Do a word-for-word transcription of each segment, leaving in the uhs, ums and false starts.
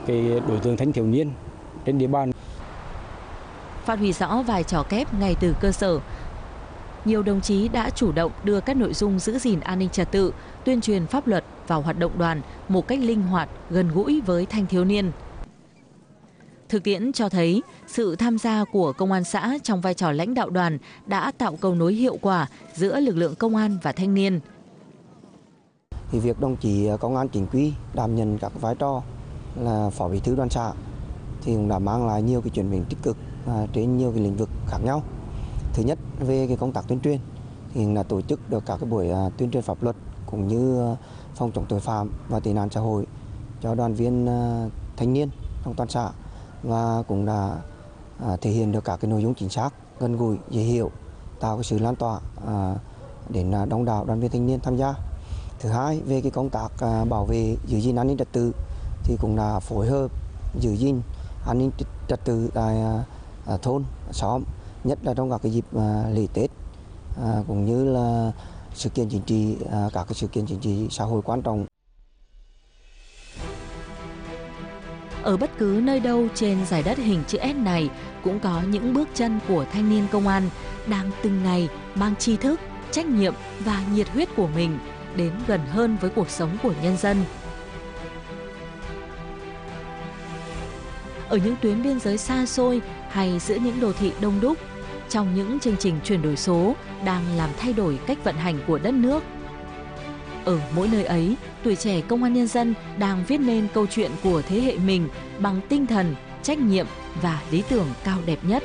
cái đối tượng thanh thiếu niên trên địa bàn. Phát huy rõ vai trò kép ngay từ cơ sở, nhiều đồng chí đã chủ động đưa các nội dung giữ gìn an ninh trật tự, tuyên truyền pháp luật vào hoạt động đoàn một cách linh hoạt, gần gũi với thanh thiếu niên. Thực tiễn cho thấy, sự tham gia của công an xã trong vai trò lãnh đạo đoàn đã tạo cầu nối hiệu quả giữa lực lượng công an và thanh niên. Thì việc đồng chí công an chính quy đảm nhận các vai trò là phó bí thư đoàn xã thì cũng đã mang lại nhiều cái chuyển biến tích cực trên nhiều cái lĩnh vực khác nhau. Thứ nhất, về cái công tác tuyên truyền thì đã tổ chức được các cái buổi tuyên truyền pháp luật cũng như phòng chống tội phạm và tệ nạn xã hội cho đoàn viên thanh niên trong toàn xã, và cũng đã thể hiện được các cái nội dung chính xác, gần gũi, dễ hiểu, tạo cái sự lan tỏa đến đông đảo đoàn viên thanh niên tham gia. Thứ hai, về cái công tác bảo vệ giữ gìn an ninh trật tự thì cũng đã phối hợp giữ gìn an ninh trật tự tại thôn, xóm, nhất là trong các cái dịp lễ Tết cũng như là sự kiện chính trị, các cái sự kiện chính trị xã hội quan trọng. Ở bất cứ nơi đâu trên giải đất hình chữ S này cũng có những bước chân của thanh niên công an đang từng ngày mang tri thức, trách nhiệm và nhiệt huyết của mình đến gần hơn với cuộc sống của nhân dân. Ở những tuyến biên giới xa xôi hay giữa những đô thị đông đúc, trong những chương trình chuyển đổi số đang làm thay đổi cách vận hành của đất nước. Ở mỗi nơi ấy, tuổi trẻ công an nhân dân đang viết nên câu chuyện của thế hệ mình bằng tinh thần, trách nhiệm và lý tưởng cao đẹp nhất.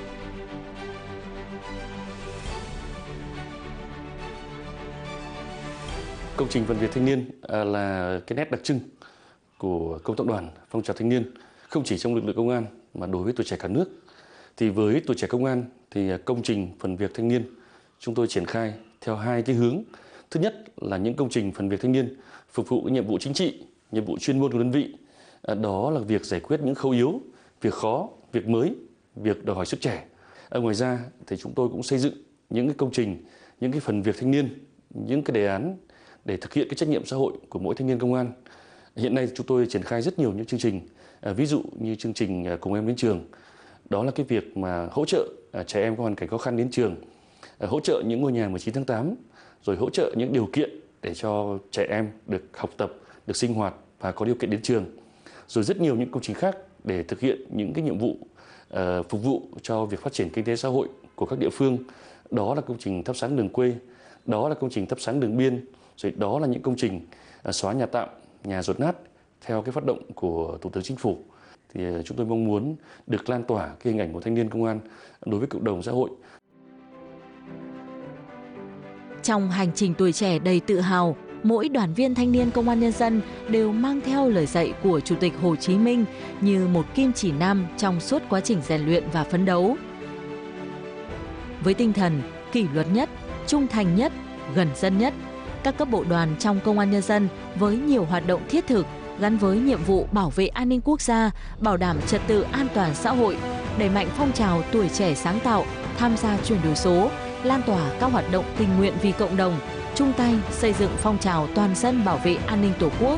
Công trình Phần việc thanh niên là cái nét đặc trưng của công tác đoàn, phong trào thanh niên, không chỉ trong lực lượng công an mà đối với tuổi trẻ cả nước. Thì với tuổi trẻ công an thì công trình Phần việc thanh niên chúng tôi triển khai theo hai cái hướng. Thứ nhất là những công trình phần việc thanh niên phục vụ nhiệm vụ chính trị, nhiệm vụ chuyên môn của đơn vị. Đó là việc giải quyết những khâu yếu, việc khó, việc mới, việc đòi hỏi sức trẻ. Ngoài ra thì chúng tôi cũng xây dựng những cái công trình, những cái phần việc thanh niên, những cái đề án để thực hiện cái trách nhiệm xã hội của mỗi thanh niên công an. Hiện nay chúng tôi triển khai rất nhiều những chương trình, ví dụ như chương trình Cùng Em Đến Trường. Đó là cái việc mà hỗ trợ trẻ em có hoàn cảnh khó khăn đến trường, hỗ trợ những ngôi nhà mười chín tháng tám, rồi hỗ trợ những điều kiện để cho trẻ em được học tập, được sinh hoạt và có điều kiện đến trường. Rồi rất nhiều những công trình khác để thực hiện những cái nhiệm vụ uh, phục vụ cho việc phát triển kinh tế xã hội của các địa phương. Đó là công trình thắp sáng đường quê, đó là công trình thắp sáng đường biên, rồi đó là những công trình uh, xóa nhà tạm, nhà dột nát theo cái phát động của Thủ tướng Chính phủ. Thì uh, chúng tôi mong muốn được lan tỏa cái hình ảnh của thanh niên công an đối với cộng đồng xã hội. Trong hành trình tuổi trẻ đầy tự hào, mỗi đoàn viên thanh niên công an nhân dân đều mang theo lời dạy của Chủ tịch Hồ Chí Minh như một kim chỉ nam trong suốt quá trình rèn luyện và phấn đấu. Với tinh thần kỷ luật nhất, trung thành nhất, gần dân nhất, các cấp bộ đoàn trong công an nhân dân với nhiều hoạt động thiết thực gắn với nhiệm vụ bảo vệ an ninh quốc gia, bảo đảm trật tự an toàn xã hội, đẩy mạnh phong trào tuổi trẻ sáng tạo, tham gia chuyển đổi số, lan tỏa các hoạt động tình nguyện vì cộng đồng, chung tay xây dựng phong trào toàn dân bảo vệ an ninh Tổ quốc.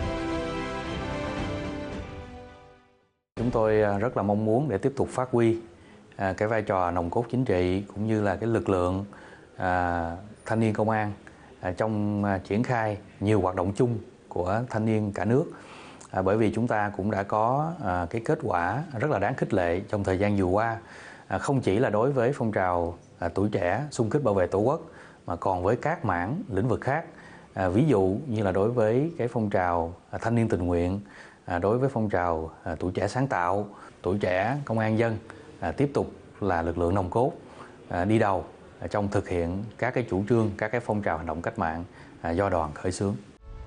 Chúng tôi rất là mong muốn để tiếp tục phát huy cái vai trò nòng cốt chính trị cũng như là cái lực lượng thanh niên công an trong triển khai nhiều hoạt động chung của thanh niên cả nước. Bởi vì chúng ta cũng đã có cái kết quả rất là đáng khích lệ trong thời gian vừa qua, không chỉ là đối với phong trào À, tuổi trẻ xung kích bảo vệ Tổ quốc mà còn với các mảng lĩnh vực khác, à, ví dụ như là đối với cái phong trào à, thanh niên tình nguyện, à, đối với phong trào à, tuổi trẻ sáng tạo, tuổi trẻ công an dân à, tiếp tục là lực lượng nòng cốt à, đi đầu à, trong thực hiện các cái chủ trương, các cái phong trào hành động cách mạng à, do đoàn khởi xướng.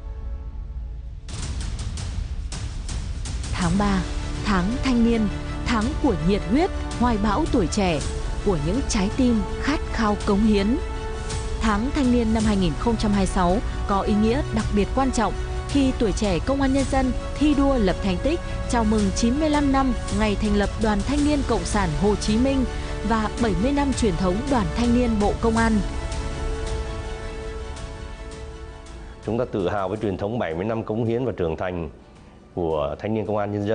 Tháng ba, tháng thanh niên, tháng của nhiệt huyết, hoài bão tuổi trẻ, của những trái tim khát khao cống hiến. Tháng thanh niên năm hai nghìn không trăm hai mươi sáu có ý nghĩa đặc biệt quan trọng khi tuổi trẻ công an nhân dân thi đua lập thành tích chào mừng chín mươi lăm năm ngày thành lập Đoàn Thanh niên Cộng sản Hồ Chí Minh và bảy mươi năm truyền thống Đoàn Thanh niên Bộ Công an. Chúng ta tự hào với truyền thống bảy mươi năm cống hiến và trưởng thành của thanh niên công an nhân dân.